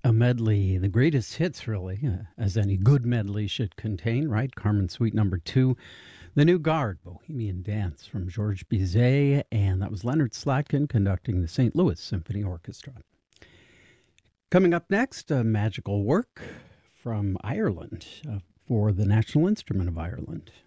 A medley, the greatest hits, really, as any good medley should contain, right? Carmen Suite number 2, The New Guard, Bohemian Dance from Georges Bizet, and that was Leonard Slatkin conducting the St. Louis Symphony Orchestra. Coming up next, a magical work from Ireland for the National Instrument of Ireland.